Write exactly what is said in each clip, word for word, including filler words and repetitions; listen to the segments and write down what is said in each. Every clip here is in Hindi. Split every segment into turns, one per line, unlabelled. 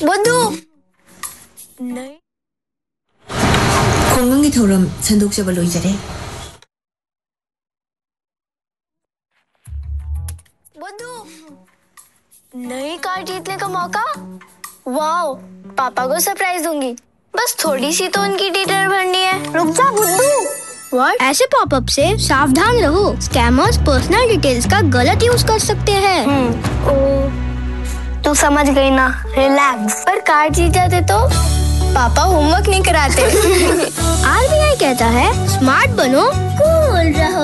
बुद्धू नहीं
खोंगंगी थौरम संदूक से बलोई जरे
बुद्धू नई कार जीतने का मौका। वाओ, पापा को सरप्राइज दूंगी। बस थोड़ी सी तो उनकी डिटेल भरनी है।
रुक जा बुद्धू।
व्हाट? ऐसे पॉपअप से सावधान रहो, स्कैमर्स पर्सनल डिटेल्स का गलत यूज कर सकते हैं।
हम्म ओ तू समझ गई ना, रिलैक्स। पर कार जीत जाते तो पापा होमवर्क नहीं कराते।
आरबीआई कहता है स्मार्ट बनो, कूल रहो।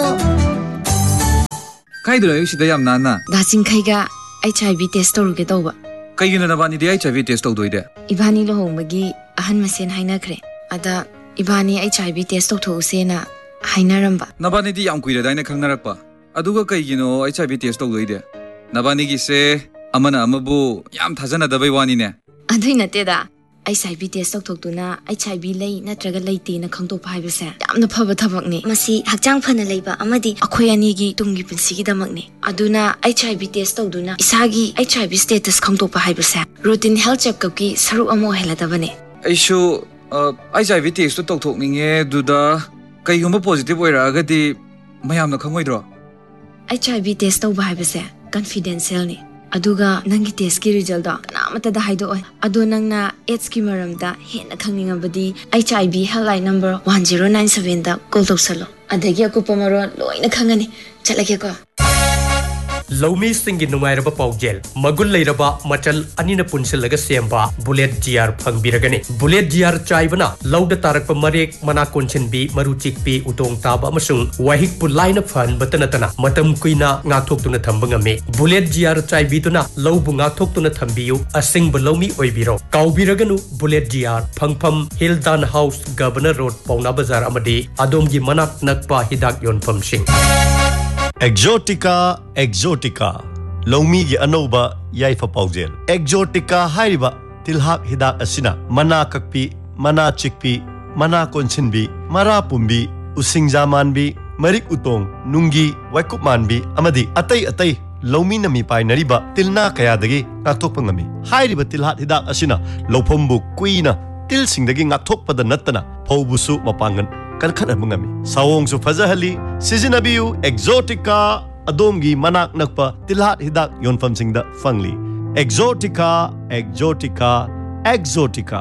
काइदरो सिदा याम नाना
दासिंग खैगा एचआईवी टेस्ट तौरुगे तौबा
कईगिनो नबानी दे एचआईवी टेस्ट तौदोइदे
इबानी लोहोंबगी अहन मसेन हाइनाख्रे अदा इबानी एचआईवी टेस्ट तौथोउसेना हाइनारंबा
नबानी दी याम कुइरे दाइना खंगनारकपा अदुगा कईगिनो एचआईवी टेस्ट तौदोइदे नबानी गिसे अमना अमबु याम थाजना दबै वानीने
अदुइ नतेदा एचआईवी टेस्ट तौथोक्तुना एचआईवी लै नत्रगा लैतेना खंगतोपा हाइबसे यामना फबा थबकनी मसी हक्चांग फना लैबा अमदी अखोय अनीगी Tungi पुंसीगी दमकनी अदुना HIV test तौदुना इसागी HIV status खंगतोपा हाइबसे routine health checkup की सरु Amo हेलादबने
ऐशो HIV test तौथोकनिंगे दुदा कईगुंबा positive ओइरागदी मयामना खंगोइद्रो
HIV test तौबा हाइबसे कॉन्फिडेंशियल ने अदुगा नंगी टेस्ट की रिजल्ट कनामतदा हाइदोय अदो नंगना एड्स की मरमदा हेना खंगनिंगबदी HIV helpline number one zero nine seven दा कॉल तौसलो अदगी अकुपा मरो लोइना खंगनी चलगेको
लौमी सिंगी नुंगाइरबा पाउजेल मगुल लैरबा मचल अनिना पुनसिलगा Semba bullet GR फंगबिरगनी bullet GR चाइबना लौद तारकपा मरेक मना कोनसिनबी मरुचिकपी उतोंग ताबा अमसुंग वाहिक पुलाइना फन बतनतना मतम कुइना ngaktoktuna thambangame bullet GR चाइबीतुना लौबु ngaktoktuna thambiyु असिंगबा लौमी ओइबिरो काउबिरगनु bullet GR फंगफम हिलदान house governor road पौना बाजार अमदी अदोमगी मनाक नकपा हिदाक योनफमसिंग
एक्जोटिका एक्जोटिका लौमी की अनौबा याइफा पाउजेल एक्जोटिका हाइरिबा तिलहाक हिदाक असिना मना ककपी मना चिकपी मना कोनसिनबी मरा पुंबी उसिंगजा मानबी मरिक उतोंग नुंगी वाइकुप मानबी अमदी अतै अतै लौमी नमी पाइनरिबा तिलना कयादगी ngaktokpa ngami हाइरिबा तिलहाक हिदाक असिना लौफमबु कुइना तिलसिंगदगी ngaktokpada नत्तना फौबुसु मपांगन कलखत अमंगमी सावोंगसु फजहली सिजिनबियु एक्जोटिका अदोमगी मनाक नकपा तिलहाट हिदाक योनफमसिंगदा फंगली Exotica Exotica Exotica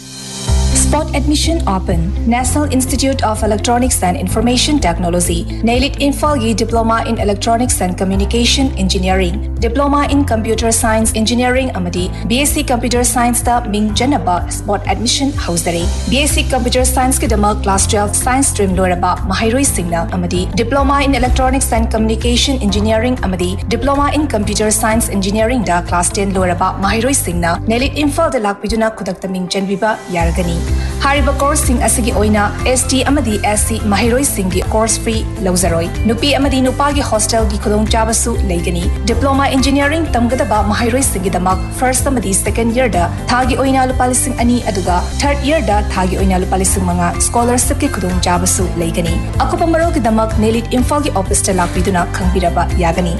Spot admission open. National Institute of Electronics and Information Technology. Nailit Infalgi Diploma in Electronics and Communication Engineering. Diploma in Computer Science Engineering Amadi. B S c Computer Science da Ming Janaba Spot admission Hausdari. B S c Computer Science ke dama Class twelve Science stream Loraba Mahairoi Singna Amadi. Diploma in Electronics and Communication Engineering Amadi. Diploma in Computer Science Engineering da Class ten Loraba Mahairoi Singna. Nailit Infal da Lakpiduna Kudakta Ming Janviba Yaragani. Hariba course sing asigi oina S T amadi S C mahiroi singi course free lauzaroi nupi amadi nupa gi hostel gi khulong chabasu leigani diploma engineering tamgadaba mahiroi singi damak first amadi second year da thagi oina lupalising ani aduga third year da thagi oina lupalising manga scholarship gi khulong chabasu leigani akupa maro gi damak Nailit Infal gi office ta lakpiduna khangbiraba yagani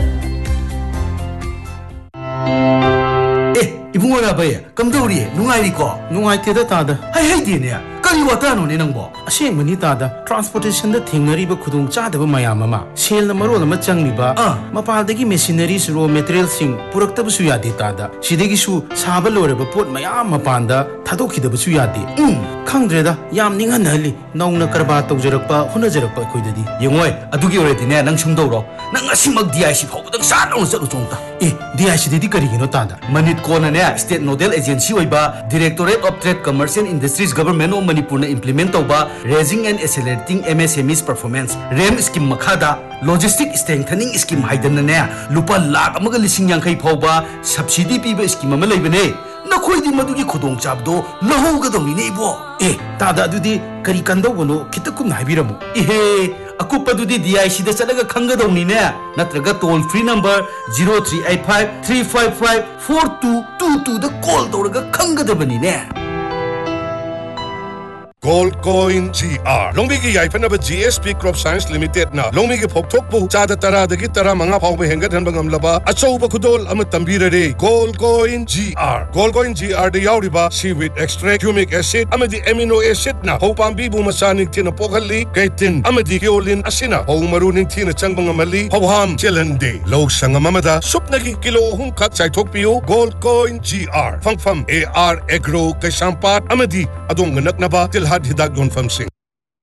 इबुंगोरा भैया कमदौरी नुंगाइरी को
नुंगाइते दा तादा
हाय हाय देने करी वातानो ने नंगबो
असेंगमनि तादा ट्रांसपोर्टेशन दा थिंगरीबा खुदुंग चादबा मयाम अमा सेल मरोल अमा चंगलिबा मपालदगी मेशिनरीज रो मटेरियल सिंग पुरक्तबसु यादे तादा सिदेगिसु साबा लोरेबा पोट मयाम मपानदा थादोखिदबसु यादे खंद्रेदा याम निंगनहली नौना करबा तौजरकपा हुनजरकपा खोइददी
यंगोय अदुगी ओरेदिने नंग सुंगदौरो नंग असिमक डीआईसी फाउबदं सानो चलु चोंगता
ए DIC देदी करिगिनो S
Manit कोनने state nodal agency ओइबा directorate of trade commerce and industries government of Manipur ने इंप्लीमेंट तौबा raising and accelerating MSMEs performance RAM scheme मखादा logistic strengthening scheme हाइदनने लुपा lakh अमगा लिसिंग यांखै फाउबा subsidy पीबा स्कीम अमा लैबने नखोइदी मदुगी खुदोंग चाबदो लहोगदोंगिने इबो
ए तादा दुदी करी कंदौबनो खितकुम हाइबिरमु
इहे अकुपदुदी डीआईसी दा चलगा खंगदौनिने नत्रगा toll free number zero three eight five three five five four two two two दा call तौरगा खंगदबनिने
Gold Coin G R. Longmi ki yai panaba G S P Crop Science Limited na longmi ki phokthok pu chada tara dagi tara manga phau be hengat han bangam laba achau ba khudol am tambira re Gold Coin G R. Gold Coin G R de yauri ba seaweed extract, humic acid, amadi amino acid na ho pambi bu masaning tina pokhali kaitin amadi keolin asina ho maruning tina changbang amali ho ham chelande log sangamamada supnagi kilo hum khat chai thok piu Gold Coin G R. Fang fam A R Agro Kaisampat amadi adong ganak na ba tilhad hidak yon fam sing.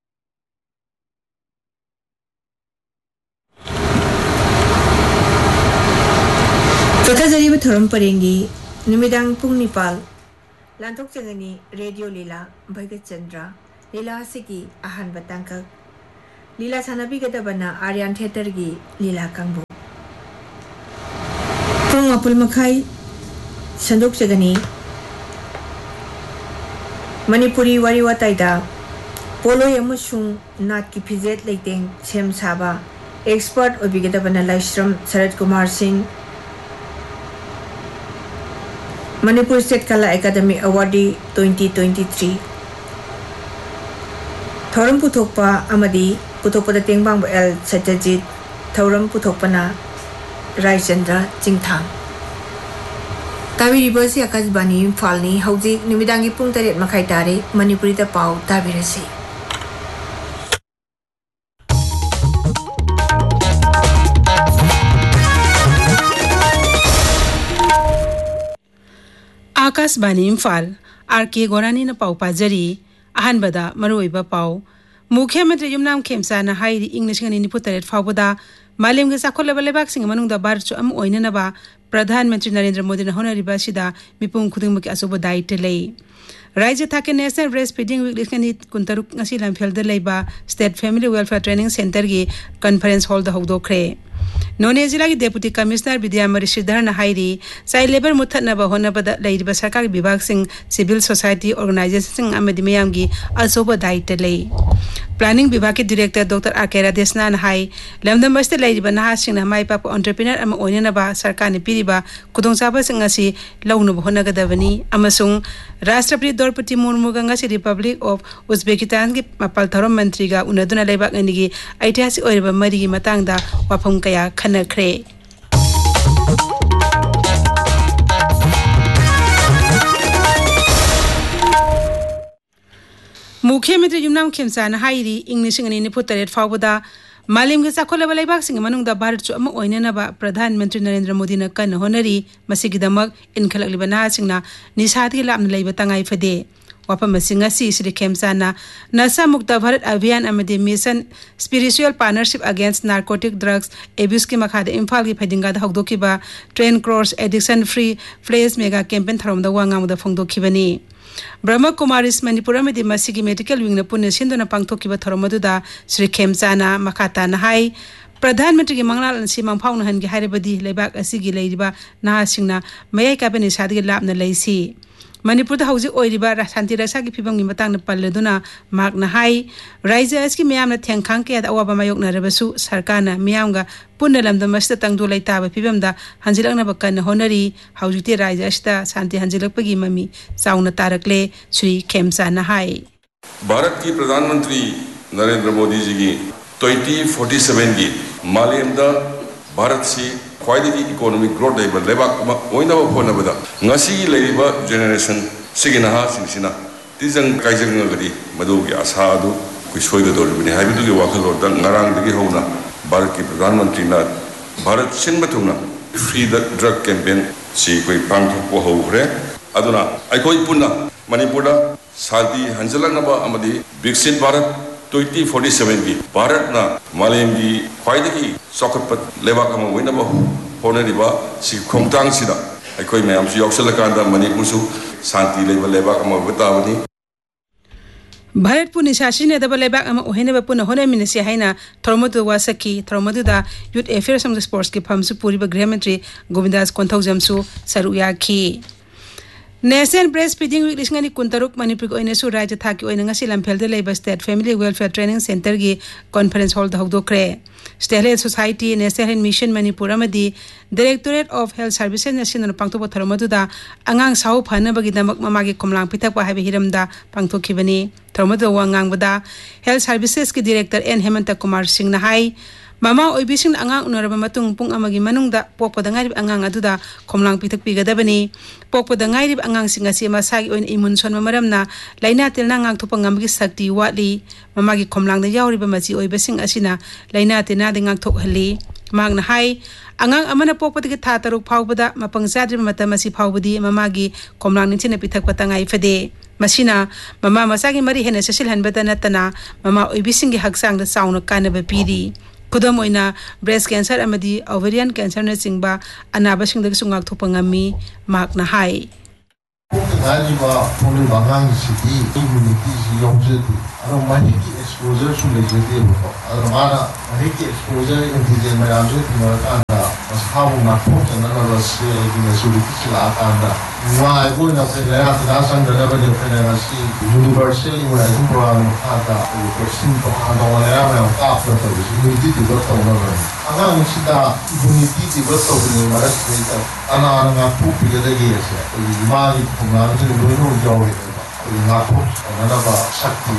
Kakazari Thoram Parengi, Numidang Pung Nipal, Lantok Changani, Radio Lila, Bhagat Chandra, Lila Siki, Ahan Batangka, Lila Sanabi Gadabana, Aryan Theatergi, Lila Kambo. Pung Apul Makai, Sandok Chagani, Manipuri Wariwataida, Polo Yamushung, Nat Kipizet Lighting, Sem Saba, Expert Obigadabana Lashram, Sarat Kumar Singh, Manipur State Kala Academy Awardee twenty twenty-three. Thoram Puthokpa Amadi Puthokpa Tengbang El Satyajit Thoram Puthokpana Raichandra Jingtham. Tabi Ribasi Akasbani Falni Hauji Numidangi Puntaret Makai Tare Manipurita Pau Tabirasi.
आकाश बानी इम्फाल आर के गोरानी न पाउ पाजरी आहन बदा मरुइबा पाउ मुख्यमंत्री युमनाम खेमसा न हाइरी इंग्लिश गनी निपुतरेट फावबदा मालेम गे साखोले बलेबाक सिंग मनुंगदा भारत चो अम ओइननबा प्रधानमंत्री नरेंद्र मोदी न होनरिबा सिदा मिपुंग खुदिंग मके असुबो दायित्व लै राज्य थाके नेशनल ब्रेस्ट फीडिंग वीक लिखनी कुंतरुक ngasi lamphel da leiba state family welfare training center gi conference hall da hawdokre नोने जिला की डेप्यूटी कमिश्नर विद्यामरी श्रीधर नहाइरी साइ लेबर मुथनब होनबद लैरिब सरकार विभाग सिंह सिविल सोसाइटी ऑर्गेनाइजेशन अमदि मयामगी असोब दायित्व लै प्लानिंग विभाग के डायरेक्टर डॉक्टर आर के राधेशना नहाई लमदम बस्ते लैरिब नहा सिंह नमाई पाप एंटरप्रेन्योर अम ओइननबा सरकार ने पिरिबा खुदोंचाब सिंह असि लौनब होनगदबनी अमसुंग राष्ट्रपति Draupadi Murmu गंगासी Republic of Uzbekistan के मपाल थरम मंत्री गा उनदुना लेबाक अनिगी ऐतिहासिक ओइरबा मरिगी मतंगदा वाफम कया खनखरे मुख्यमंत्री युमनाम खेमसाना हाइरी इंग्लिश ngani निपुतरेट फावबदा मालेम गे साखोलबा लेबाक सिंग मनुंगदा भारत चो अम ओइननबा प्रधानमंत्री नरेंद्र मोदी न कन होनरी मसिगिदमक इनखलकलिबा ना सिंगना निसादगी लामन लेबा तंगाई फदे वाफम सिंग असि श्री खेमसाना नशा मुक्त भारत अभियान अमदि mission spiritual partnership against narcotic drugs abuse की मखाद इम्फाल की फैदिंगाद हौदोकिबा train cross addiction free flash mega campaign थरोमदा वांगामदा फोंदोखिबनी ब्रह्म कुमारिस मणिपुर में मसिगी मेडिकल विंग न पुण्य सिंधुना पांगथोकिबा थरोमदुदा श्री खेमसाना मखाता नहाई प्रधानमंत्री की मंगलाल से मंफाउन हनगे हारेबदी लेबाक असिगी लैरिबा नाहासिंगना मयाई काबेनि सादगी लापना लैसी मणिपुर दा हौजी ओइरिबा शांति रक्षा की फिबंगी मतंग पल्लदुना माक नहाई राज्य अस्की मियामना थेंखांग के अवाबा मायोकनरबसु सरकारना मियामगा पुण्य लमदमस्त तंगदो लैताबा फिबमदा हंजिलकना बकन होनरी हौजिते राज्य अस्ता शांति हंजिलकपगी ममी चाउना तारकले श्री खेमसा नहाई
भारत की प्रधानमंत्री नरेंद्र मोदी जी की ट्वेंटी फोर्टी सेवन की मालेमदा भारत सी ख्वाइदगी इकोनॉमिक ग्रोथ लेबा लेबाक ओइनबा फोनबदा ngasi leiba generation sigina ha singsina tijang kaijangagadi madugi asa adu kuisoiga doribini haibidugi wakhalo da ngarang dagi hona bharat ki pradhan mantri na bharat sinba thuna free the drug campaign si koi pangthok po hore aduna aikoi punna manipur da shanti hanjalanaba amadi viksit bharat twenty forty-seven की भारत ना मालेम की ख्वाइदगी चौकट लेबाक अमा ओइनबा होनरिबा सि खोंगतांग सिदा अखोइ मयाम सु यौसलकांदा मणिपुर सु शांति लेबा लेबाक अमा बतावनी
भारत पुनि शासिने दबा लेबाक अमा ओहेनेबा पुन होने मिनसे हाइना थरमदु वासकी थरमदुदा यूथ अफेयर्स एंड स्पोर्ट्स के फमसु पुरिबा गृह मंत्री Govindas कोंथौजमसु सरुयाखी national breast feeding week लिंग कुंतरुक मणिपुर को राज्य था की लंफेल state family welfare training centre की conference hall हौदोक्रे state health society national health mission Manipur directorate of health services पांथोप थरम अंगांग Sahu फनबगीदमक ममागी खोमलांग पिथक है हिरमदा पांथोखिबनी थरम वांगांगबदा हेल्थ सर्विसेस की director N Hemant Kumar Singh high mama ओइबिसिंग अंगांग उनरब मतुंग पुंग अमगी मनुंगदा पोकपदा ngairib angang aduda khomlang pitak pigadabani पोकपदा ngairib angang singa si masagi oin immune son maramna laina telna ngang thopa ngamgi sakti watli mamagi khomlang da yawriba machi oibasing asina laina tena de ngang thok hali magna hai angang amana पोकपदा ki tha taruk phawbada mapang sadri mata masi phawbadi mamagi khomlang ni china pitak patangai fade masina mama masagi mari hena sasil hanbada natana mama oibising gi haksang da sauna kanaba piri खुदम ओइना breast cancer अमदी ovarian cancer ने सिंगबा अनाबसिंग दग सुंगाक थोपंगामी माकना high
गाजीबा phone Bagang city immunity सि योंजेदि अरो माही की एक्सपोजर सु लेजेदि बो अरो माना माही की एक्सपोजर इंटिजे मयाजो तिमरकांदा असहाबु नाखो चनना से इने सुलिति सिला कांदा वाय गोना से लेया ता संगना बने फेना सी यूनिवर्सल इम्यूनाइजेशन प्रोग्राम खाता वैक्सीन तो खाना वाला है का तो इम्यूनिटी डेवलप होना है अगर सिदा इम्यूनिटी डेवलप होने वाला है अना अना को पिगदगी है माली माली लोनो जाओ नाखो अना शक्ति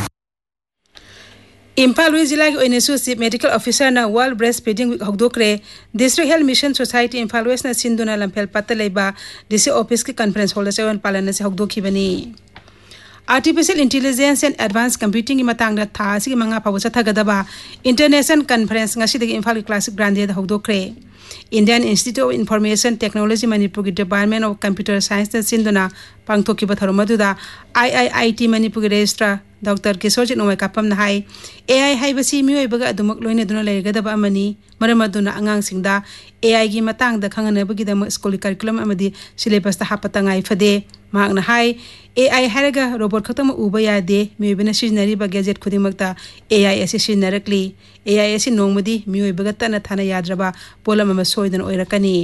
इम्फाल वेस्ट जिला की चीफ मेडिकल ऑफिसर ना world breast feeding week हौदोक्रे district health mission society Imphal waste ना सिंधुना लंफेल पत्ता लेबा डीसी ऑफिस की कॉन्फ्रेंस हॉल से पालन से हौदोखिबनी artificial intelligence and advance computing की मतंग था की मंगा फाव चथगदबा international conference Imphal classic Grande हौदोक्रे Indian institute of information technology Manipur की department of computer science सिंधुना पांथोखिबा थरम मदुदा I I I T Manipur की रजिस्ट्रार डॉक्टर किशोर चिनोय कापम हाई ए आई हाइबसी मियोइबगा अदुमक लोइनेदुना लेगदबा अमनी मरम अदुना अंगांगसिंगदा ए आई की मतंगदा खंगनबगिदम स्कूल करिकुलम अमदी सिलेबस ता हापतंगाई फदे मागना हाई ए आई हारगा रोबोट खतम उबा यादे मियोइबना सिजनरीबा गैजेट खुदिमकता ए आई एसे सिजनरकली ए आई एसे नोंगमदी मियोइबगा तना थाना याद्रबा पोलम अमा सोयदन ओइरकनी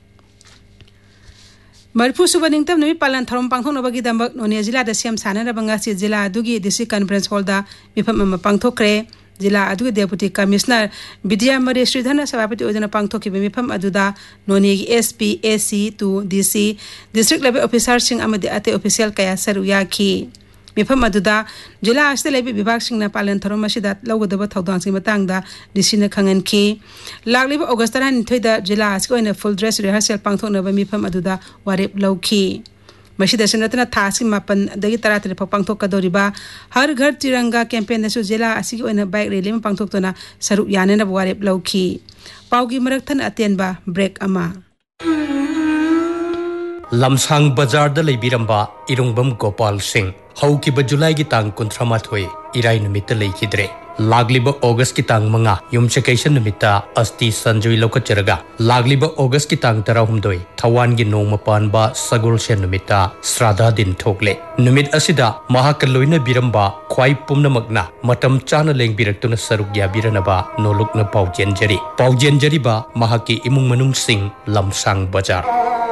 मरफू सुबह निंगतम नमी पालन थरम पांथोनबगी दमक नोने जिला द सेम सानरबंगा सि जिला अदुगी डिस्ट्रिक्ट कॉन्फ्रेंस हॉल दा मिफम अमा पांथोक्रे जिला अदुगी डेप्यूटी कमिश्नर विद्या मरे श्रीधर सभापति ओजना पांथोखिबे मिफम अदुदा नोने की SP AC to DC district level officer Singh अमदि अते ऑफिशियल कया सरू याखी मिफम अदुदा जिला अस्ते लेबि विभाग सिंहना पालन थरम मसिदा लौगदब थौदांसि मतंगदा डिसिना खंगनखी लागलिबा अगस्त तरानिथोइदा जिला अस्के ओइना फुल ड्रेस रिहर्सल पांथोनबा मिफम अदुदा वारेप लौखी मसिदा सनतना थासी मापन दगी तरा तरे पांथोकदोरिबा हर घर तिरंगा कैंपेन नसु जिला अस्के ओइना बाइक रैली में पांथोक्तोना सरुक यानेना वारेप लौखी पाउगी मरकथन अतेनबा ब्रेक अमा
लमसांग बाजार द लेबिरंबा इरुंगबम गोपाल सिंह हौकिब जुलाई की तांग कुंथ्रमाथोय इराई नुमित लेखिद्रे लागलिब अगस्त की तांग मंगा युमचकेशन नुमिता अस्ति संजोय लोकचरगा लागलिब अगस्त की तांग तरहुमदोय थवान की नोंग मपानबा सगुल से नुमिता श्राद्धा दिन ठोकले नुमित असिदा महाकलोइना बिरंबा ख्वाई पुमनमकना मतम चाना लेंग बिरक्तुना सरुक याबिरनबा नोलुकना पाउजेनजरी पाउजेनजरीबा महाकी इमुंग मनुंग सिंह लमसांग बाजार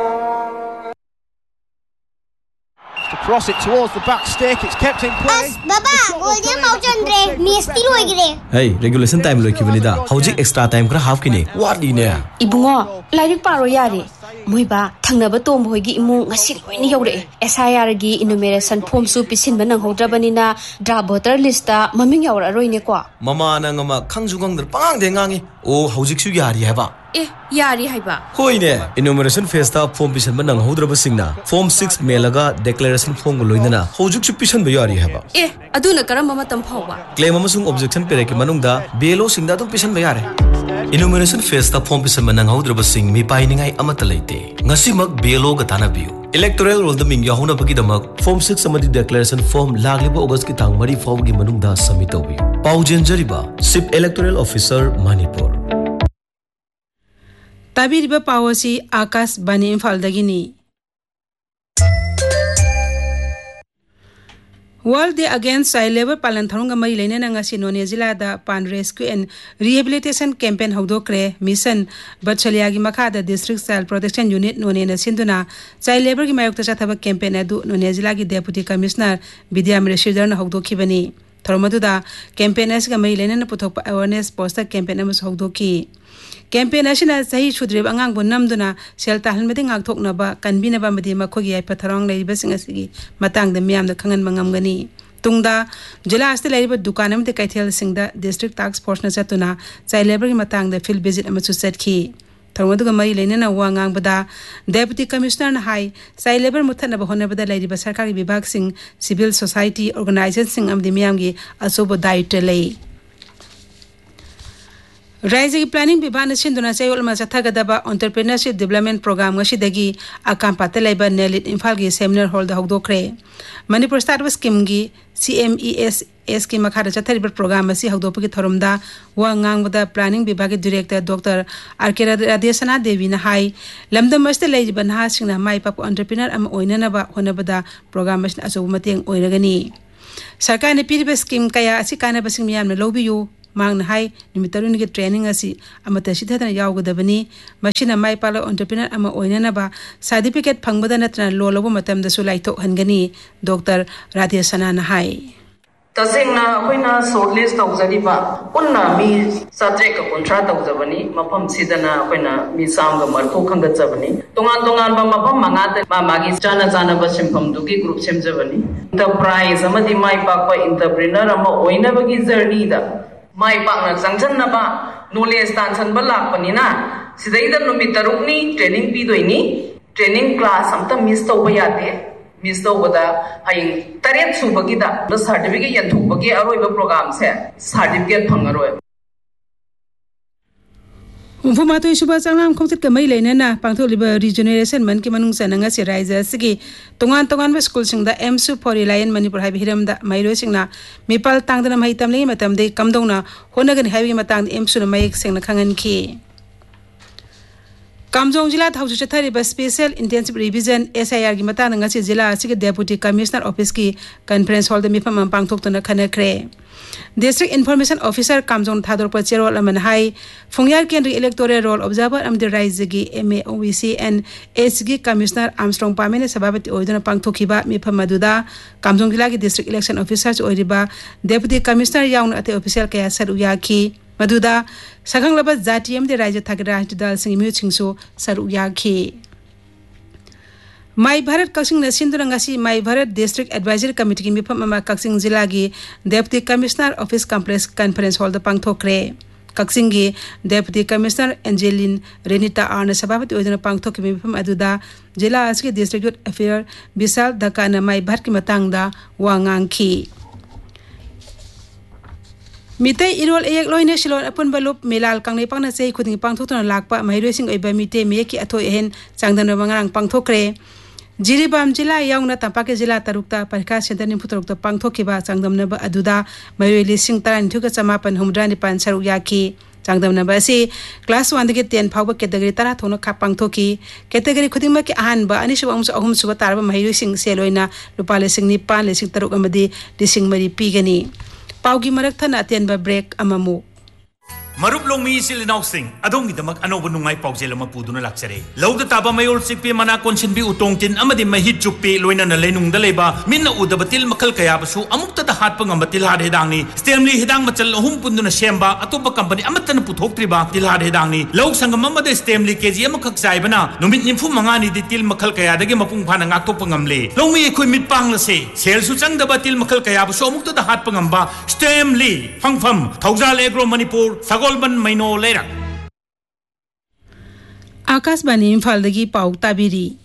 Cross it towards the back stick. It's kept in play.
As Baba, golden mountain ray. Me still hoigre.
Hey, regulation time loki banida. Hojik extra time kra half kini. What di ne?
Ibungo, lairik paro yari. Moiba thangnaba tom hoigi imung ngasi loini yore. S I R gi enumeration form su pisin banang hodrabanina draft voter list ta maming yawra roine kwa.
Mama nangama khangju gangdar pang de ngangi. O hojik su yari haba.
Eh, yari haiba.
Hoi ne, enumeration phase ta form pisan banang hodraba singna. Form six melaga declaration form go loinana. Hojik su pisan ba yari haba.
Eh, aduna karamba matam phawba.
Claim amasung objection pere ki manungda B L O singda dum pisan ba yare. Enumeration phase ta form pisan banang hodraba sing mi painingai amata leite. Ngasimak B L O ga tanabiu. Electoral roll the ming yahuna bagi damak form six amadi declaration form lagliba August ki tang mari form gi manungda submit tobi. Paujen jariba Sip Electoral Officer Manipur.
ताबीरिबा पावसी आकाश बानी Imphal दगिनी World Day Against Child Labor Palan Tharunga Mari Lainana ngasi None Zilla da Pan Rescue and Rehabilitation Campaign Hawdokre Mission Batchaliagi Makada District Child Protection Unit None na Sinduna Child Labor gi mayokta chathaba campaign adu None Zilla gi Deputy Commissioner Bidyam Reshidar na hawdokibani Tharmaduda campaign asga Mari Lainana puthokpa awareness poster campaign amas hawdoki campaign asina sahi chudrib angang bu namduna sel tahal meding ak thokna ba kanbina ba madi makhogi ai patharong lei ba singa sigi matang da miam da khangan mangam gani tungda jila aste lei ba dukanam de kaithel singda district task force na chatuna child labor gi matang da field visit ama chu set ki tharmadu ga mai leina na wangang bada deputy commissioner na hai child labor muthana ba hone bada lei ba sarkari vibhag sing civil society organization sing am de miam gi asobo daite lei Rising Planning Bibana Sinduna Sayol Masathagadaba Entrepreneurship Development Program Gashidagi Akam Pateleba Nelit Infalgi Seminar Hall the Hogdokre. Manipur Start was Kimgi C M E S S Kim Makara Program Masi Hogdopi Thorumda Wangang with the Planning Bibagi Director Doctor Arkera Radesana Devi Nahai Lamda Master Lady Banhasina Mai Pap Entrepreneur Am Oinanaba Honabada Program Asomating Oiragani. Sarkani Piribes Kim Kaya Asikana Basimian Lobby you. Mang na hai nimitaru ni training asi amata sithadana yawgadabani machina mai pala entrepreneur ama oinana ba certificate phangboda natna lo lobo matam da sulai to hangani Doctor Radhesana na hai
tasengna hoina shortlist tawjariba punna mi subject ka contract tawjabani mapam sidana hoina mi samga marko khanga chabani tongan tongan ba mapam manga ma magi chana chana ba simpam duki group semjabani enterprise amadi mai pakpa entrepreneur ama oina bagi journey da mai pakna changchan na ba knowledge tansan ba lakpanina sidaida numit tarukni training pi doini training class amta miss to ba yate miss to bada haing taret subagi da the certificate yan thubagi aroi ba program se certificate phangaroi
Umfumato isuba sangram khongsit ka mai leina na pangtholiba regeneration man ki manung sananga se raisa sigi tongan tongan ba school sing da M S U for Reliant Manipur hai hiram da mairo sing na mipal tangdana mai tamle matam de kamdong na honagani hai matang M S U na mai sing na khangan ki Kamjong Jila Thauju Chathari ba Special Intensive Revision S I R gi matang nga se jila sigi Deputy Commissioner Office ki conference hall da mipam pangthok to na khanakre District Information Officer Kamjong Thador Pachero Aman Hai Fungyar Kendri Electoral Roll Observer Am the Raizagi M A O V C and S G Commissioner Armstrong Pamene Sababati Oidana Pangtokiba Mipa Maduda Kamjong Gilagi District Election Officers Oiriba Deputy Commissioner Yaun at the official Kaya Saruyaki Maduda Sakang Labat Zatium the Raja Tagra Dal Sing Mutingso Saruyaki Mai Bharat Kaksing na Sindurangasi Mai Bharat District Advisory Committee ki mipam ama Kaksing Zila gi Deputy Commissioner Office Complex Conference Hall da pangthokre Kaksing gi Deputy Commissioner Angeline Renita Arna Sababati Oidana pangthok ki mipam aduda Jila Aski District Youth Affair Bisal Dakana Mai Bharat ki matang da wangang ki Mitay irol ayek loine silon apun balup melal kang nei pangna sei khuding pangthok ton lakpa mairoi sing oiba mite me ki athoi hen changdan bangarang pangthokre Jiribam Jila Yauna Tampake Jila Tarukta Parika Center ni Putrukta Pangthokiba Changdam Naba Aduda Mayo Lising Taran Thuka Chamapan Humdrani Pan Saruyaki Changdam Naba si Class one dagi ten Phawba category Tara Thono Kha Pangthoki category khudingma ki ahanba ani suba amsa ahum suba tarba Mayo Sing Seloina Lupa Lising Nipan Lising Taruk amadi Lising Mari Pigani Paugi Marak Thana Atenba Break Amamu
Marup Longmi Silinaw Sing, Adong Damak Anobo Nungay Pausela Mapuduna Laksare. Lauda Taba Mayor Sipi Mana Consinbi Utongtin, Amadi Mahit Chupi, Loina Lenung Daleba, Mina Udabatil Makal Kayabasu, Amukta the Hat Pangamatil Hadangni, Stemli Hidang Matal Humpunduna Shemba, Atopa Company, Amatan Putok Triba, Tilhad Hedangni, Law Sangamama de Stemli Kazi Amakak Saibana, Numit Nifu Mangani, the Til Makal Kaya, the Gamapung Panangato Pangamle, Lomi Equimit Panglase, Sales Susang the Batil Makal Kayabasu, Mukta the Hat Pangamba, Stemli, Fangfam, Tauzal Agro Manipur, Golban Maino Lera
Akasbani Imphaldagi Pau Tabiri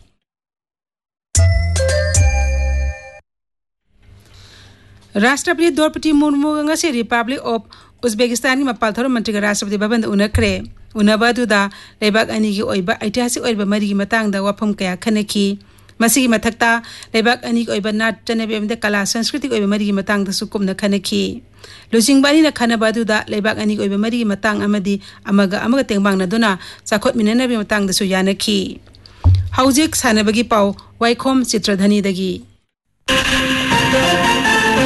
Rashtrapati Draupadi Murmu ngasi Republic of Uzbekistan ma paltharo mantri ga Rashtrapati Bhavan unakre unabaduda lebak ani gi oiba aitihasik oiba mari gi matang da wafam kaya khanaki masigi mathakta lebak ani gi oiba nat chanabe amde kala sanskritik oiba mari gi matang da sukum na khanaki Losing bani na kanabadu da lebak ani oiba mari matang amadi amaga amaga tengbang na duna sakhot minana bi matang da suyana ki Haujik sanabagi pau Waikhom Chitradhani dagi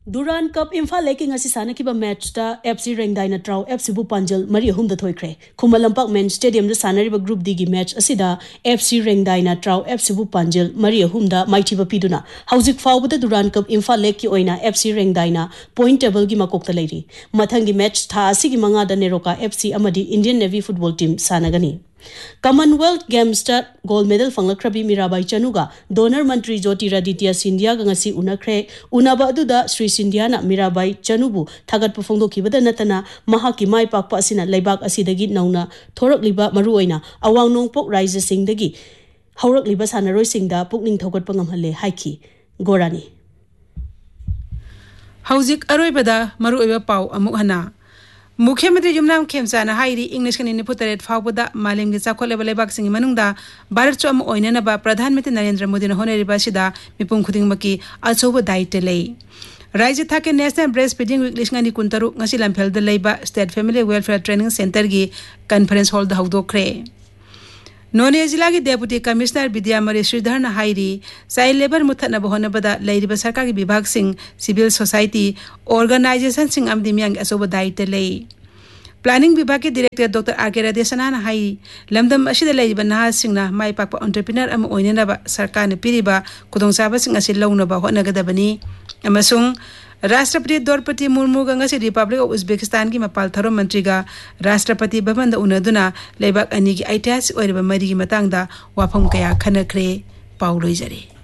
Duran Cup Imphal Laking asi sana kiba match ta F C Rengdai na traw F C Bu Panjal mari hum da thoikre Khumalampak Men Stadium da sanari ba group D gi match asida F C Rengdai na traw F C Bu Panjal mari hum da maiti ba piduna hauzik fawba da Duran Cup Imphal Lake ki oina F C Rengdai na point table gi makok ta leiri mathangi match tha asi gi manga da neroka F C amadi Indian Navy football team sanagani Commonwealth Games ta gold medal fanglakrabi Mirabai Chanuga donor mantri Jyotiraditya Scindia ga ngasi unakre unaba aduda Sri Scindia na Mirabai Chanubu thagat pufongdo kibada natana mahaki mai pakpa asina leibak asidagi nauna thorakliba maruoina awang nongpok rise singdagi haurakliba sanaroi singda pukning thogat pangamhalle haiki gorani
Hauzik aroibada maruoiba pau amuk hana मुख्यमंत्री जुमनाम खेमचाना हाइरी इंग्लिश कनि पुतरेट फावबदा मालेम गे चाखोलेब लेबाक सिंग मनुंगदा भारत चोम ओइननबा प्रधानमंत्री नरेंद्र मोदी न होनेरिबा सिदा मिपुंग खुदिंगमकी अचौब दायित्व लै राज्य थाके national breast feeding week लिसंगनि कुंतरु ngasi lamphel da leiba state family welfare training centre गी कॉन्फ्रेंस हॉल दा हौदोखरे नोने जिला की डेप्यूटी कमिश्नर विद्यामरी श्रीधर न हाइरी चाइल्ड लेबर मुथना बहनबदा लैरिबा सरकार की विभाग Singh civil society organisation Singh अमदि Meiyang अचौब दायित्व लै प्लानिंग विभाग के डायरेक्टर डॉक्टर आर के राधेसना न हाई लमदम असिदा लैरिबा नहा सिंगना माइ पाकपा एंटरप्रेन्योर अम ओइननबा सरकार न पिरिबा खुदोंसाबा सिंग असि लौनबा होनगदबनी अमसुंग राष्ट्रपति Draupadi Murmu गंगासी Republic of Uzbekistan की मपाल थरो मंत्री का राष्ट्रपति भवन उनदुना लेबाक अनी की ऐतिहासिक मरी की वाफम कया खनख्रे पाउ लोइजरे।